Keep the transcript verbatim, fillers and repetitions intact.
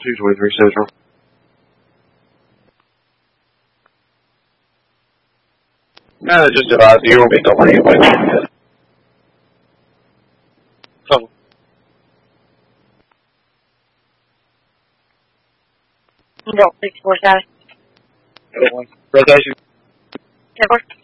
two twenty-three Central. No, just advise you won't be delayed with it. Come. Go, six four seven. Rotation. ten four.